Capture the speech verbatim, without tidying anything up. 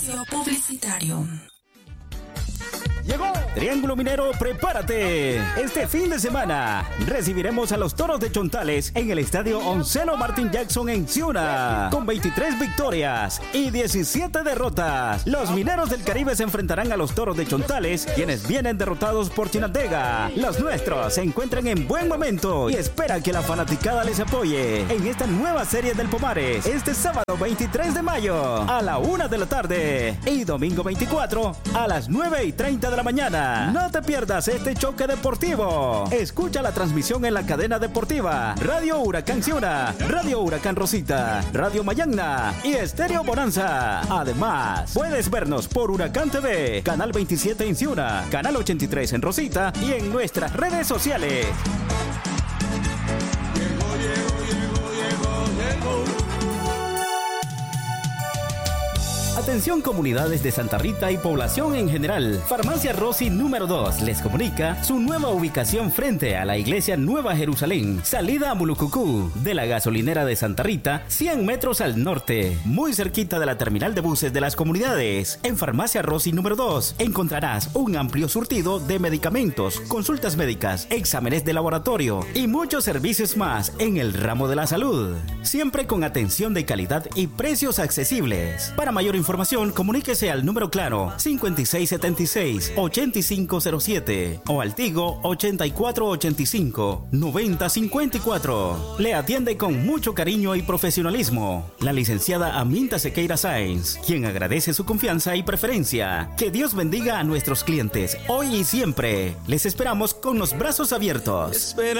Espacio publicitario. Llegó Triángulo Minero, prepárate. Este fin de semana recibiremos a los Toros de Chontales en el estadio Onceno Martin Jackson en Ciuna. Con veintitrés victorias y diecisiete derrotas, los Mineros del Caribe se enfrentarán a los Toros de Chontales, quienes vienen derrotados por Chinandega. Los nuestros se encuentran en buen momento y esperan que la fanaticada les apoye en esta nueva serie del Pomares, este sábado veintitrés de mayo a la una de la tarde y domingo veinticuatro a las nueve y treinta de la mañana. No te pierdas este choque deportivo. Escucha la transmisión en la cadena deportiva Radio Huracán Ciuna, Radio Huracán Rosita, Radio Mayagna y Estéreo Bonanza. Además, puedes vernos por Huracán T V, Canal veintisiete en Ciuna, Canal ochenta y tres en Rosita y en nuestras redes sociales. Llegó, llegó, llegó, llegó, llegó. Atención comunidades de Santa Rita y población en general. Farmacia Rossi número dos les comunica su nueva ubicación frente a la iglesia Nueva Jerusalén, salida a Mulucucú, de la gasolinera de Santa Rita, cien metros al norte, muy cerquita de la terminal de buses de las comunidades. En Farmacia Rossi número dos encontrarás un amplio surtido de medicamentos, consultas médicas, exámenes de laboratorio y muchos servicios más en el ramo de la salud. Siempre con atención de calidad y precios accesibles. Para mayor información, comuníquese al número claro cincuenta y seis setenta y seis, ochenta y cinco cero siete o al Tigo ochenta y cuatro ochenta y cinco, noventa cincuenta y cuatro. Le atiende con mucho cariño y profesionalismo la licenciada Aminta Sequeira Sáenz, quien agradece su confianza y preferencia. Que Dios bendiga a nuestros clientes hoy y siempre. Les esperamos con los brazos abiertos. Espera.